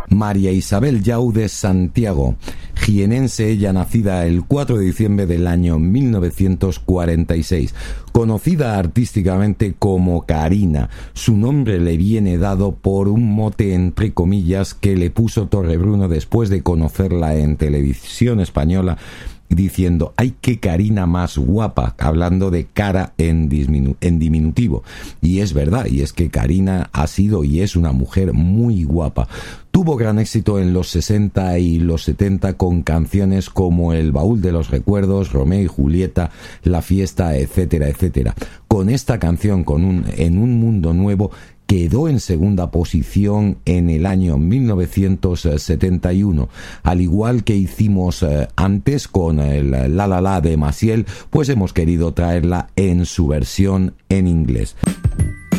María Isabel Jau de Santiago, jienense, ella nacida el 4 de diciembre del año 1946, conocida artísticamente como Karina. Su nombre le viene dado por un mote entre comillas que le puso Torrebruno después de conocerla en televisión española, diciendo: ¡ay, qué Karina más guapa!, hablando de cara en diminutivo. Y es verdad, y es que Karina ha sido y es una mujer muy guapa. Tuvo gran éxito en los 60 y los 70 con canciones como El baúl de los recuerdos, Romeo y Julieta, La fiesta, etcétera, etcétera. Con esta canción, En un mundo nuevo, quedó en segunda posición en el año 1971. Al igual que hicimos antes con el La La La de Maciel, pues hemos querido traerla en su versión en inglés.